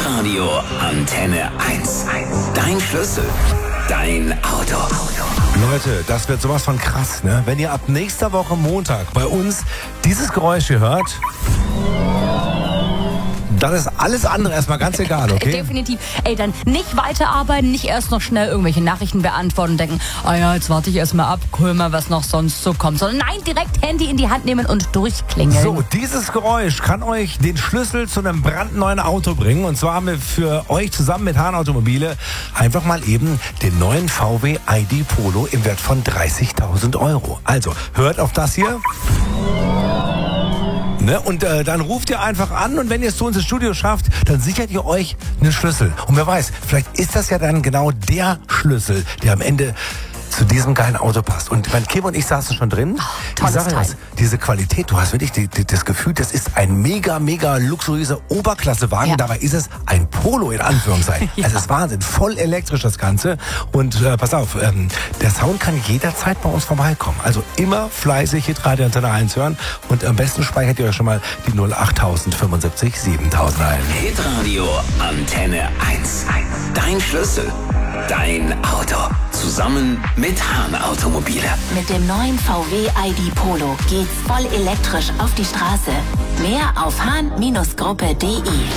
Hitradio Antenne 1. Dein Schlüssel, dein Auto. Leute, das wird sowas von krass, ne? Wenn ihr ab nächster Woche Montag bei uns dieses Geräusch hier hört, dann ist alles andere erstmal ganz egal, okay? Definitiv. Ey, dann nicht weiterarbeiten, nicht erst noch schnell irgendwelche Nachrichten beantworten und denken, ja, jetzt warte ich erstmal ab, guck mal, was noch sonst so kommt. Sondern nein, direkt Handy in die Hand nehmen und durchklingeln. So, dieses Geräusch kann euch den Schlüssel zu einem brandneuen Auto bringen. Und zwar haben wir für euch zusammen mit Hahn Automobile einfach mal eben den neuen VW ID Polo im Wert von 30.000 Euro. Also, hört auf das hier. Ne? Und dann ruft ihr einfach an und wenn ihr es zu uns ins Studio schafft, dann sichert ihr euch einen Schlüssel. Und wer weiß, vielleicht ist das ja dann genau der Schlüssel, der am Ende zu diesem geilen Auto passt. Und mein Kim und ich saßen schon drin. Tolles Teil. Diese Qualität, du hast wirklich das Gefühl, das ist ein mega luxuriöser Oberklassewagen. Ja. Dabei ist es ein Polo in Anführungszeichen. Ja. Es ist Wahnsinn, voll elektrisch das Ganze. Und pass auf, der Sound kann jederzeit bei uns vorbeikommen. Also immer fleißig Hitradio Antenne 1 hören. Und am besten speichert ihr euch schon mal die 08075 7000 ein. Hitradio Antenne 1. Dein Schlüssel, dein Auto. Zusammen mit Hahn Automobile. Mit dem neuen VW ID Polo geht's voll elektrisch auf die Straße. Mehr auf hahn-gruppe.de.